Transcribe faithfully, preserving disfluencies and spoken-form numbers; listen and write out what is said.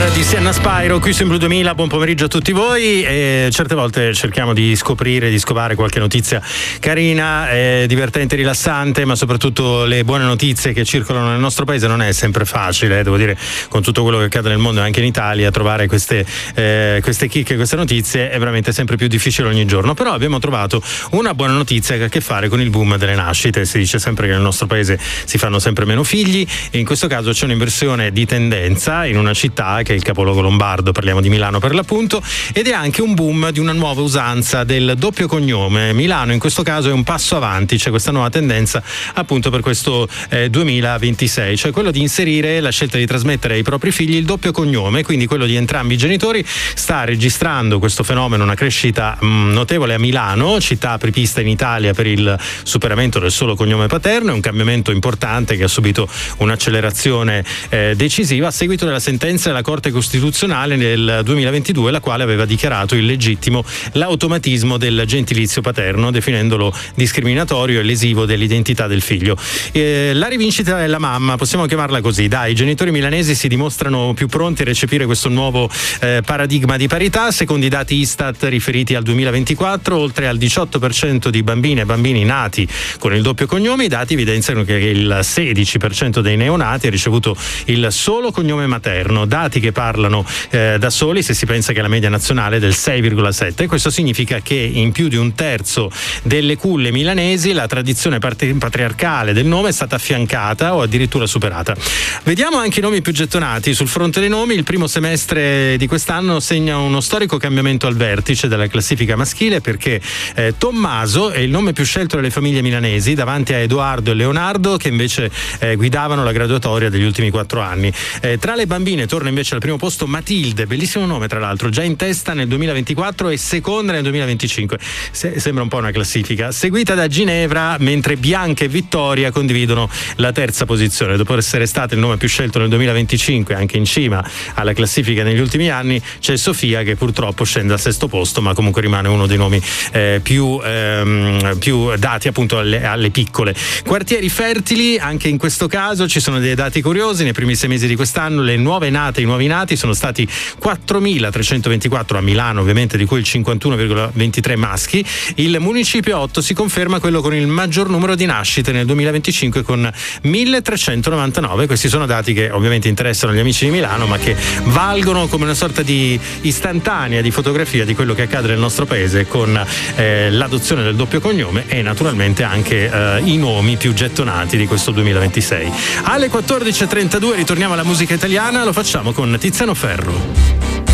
di Sienna Spyro qui su In Blu duemila. Buon pomeriggio a tutti voi. E certe volte cerchiamo di scoprire, di scovare qualche notizia carina, eh, divertente, rilassante, ma soprattutto le buone notizie che circolano nel nostro paese. Non è sempre facile, eh, devo dire, con tutto quello che accade nel mondo e anche in Italia, trovare queste, eh, queste chicche, queste notizie è veramente sempre più difficile ogni giorno. Però abbiamo trovato una buona notizia che ha a che fare con il boom delle nascite. Si dice sempre che nel nostro paese si fanno sempre meno figli e in questo caso c'è un'inversione di tendenza in una città che è il capoluogo lombardo, parliamo di Milano per l'appunto, ed è anche un boom di una nuova usanza del doppio cognome. Milano in questo caso è un passo avanti, c'è questa nuova tendenza appunto per questo eh, duemilaventisei, cioè quello di inserire la scelta di trasmettere ai propri figli il doppio cognome, quindi quello di entrambi i genitori. Sta registrando questo fenomeno una crescita mh, notevole a Milano, città apripista in Italia per il superamento del solo cognome paterno. È un cambiamento importante che ha subito un'accelerazione eh, decisiva a seguito della sentenza della Corte Costituzionale nel duemilaventidue, la quale aveva dichiarato illegittimo l'automatismo del gentilizio paterno, definendolo discriminatorio e lesivo dell'identità del figlio. Eh, la rivincita della mamma, possiamo chiamarla così, dai, i genitori milanesi si dimostrano più pronti a recepire questo nuovo eh, paradigma di parità. Secondo i dati Istat riferiti al duemilaventiquattro, oltre al diciotto per cento di bambine e bambini nati con il doppio cognome, i dati evidenziano che il sedici per cento dei neonati ha ricevuto il solo cognome materno, dati che parlano eh, da soli se si pensa che la media nazionale è del sei virgola sette. Questo significa che in più di un terzo delle culle milanesi la tradizione patriarcale del nome è stata affiancata o addirittura superata. Vediamo anche i nomi più gettonati. Sul fronte dei nomi, il primo semestre di quest'anno segna uno storico cambiamento al vertice della classifica maschile, perché eh, Tommaso è il nome più scelto dalle famiglie milanesi, davanti a Edoardo e Leonardo, che invece eh, guidavano la graduatoria degli ultimi quattro anni. Eh, tra le bambine torna invece al primo posto Matilde, bellissimo nome tra l'altro, già in testa nel duemilaventiquattro e seconda nel duemilaventicinque. Se, sembra un po' una classifica, seguita da Ginevra, mentre Bianca e Vittoria condividono la terza posizione. Dopo essere stata il nome più scelto nel duemilaventicinque, anche in cima alla classifica negli ultimi anni, c'è Sofia che purtroppo scende al sesto posto, ma comunque rimane uno dei nomi eh, più, ehm, più dati appunto alle, alle piccole. Quartieri fertili, anche in questo caso ci sono dei dati curiosi. Nei primi sei mesi di quest'anno le nuove nate, i nuovi nati sono stati quattromilatrecentoventiquattro a Milano, ovviamente, di cui il cinquantuno virgola ventitré maschi. Il municipio otto si conferma quello con il maggior numero di nascite nel duemilaventicinque con milletrecentonovantanove. Questi sono dati che ovviamente interessano gli amici di Milano, ma che valgono come una sorta di istantanea di fotografia di quello che accade nel nostro paese con eh, l'adozione del doppio cognome e naturalmente anche eh, i nomi più gettonati di questo duemilaventisei. Alle quattordici e trentadue ritorniamo alla musica italiana, lo facciamo con Tiziano Ferro.